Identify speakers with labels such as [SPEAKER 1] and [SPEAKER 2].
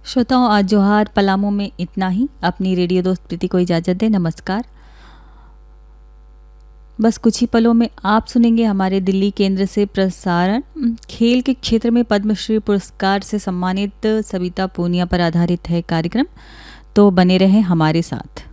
[SPEAKER 1] श्रोताओं, आज जोहार पलामू में इतना ही। अपनी रेडियो दोस्त प्रीति को इजाज़त दें। नमस्कार। बस कुछ ही पलों में आप सुनेंगे हमारे दिल्ली केंद्र से प्रसारण। खेल के क्षेत्र में पद्मश्री पुरस्कार से सम्मानित सविता पूनिया पर आधारित है कार्यक्रम, तो बने रहें हमारे साथ।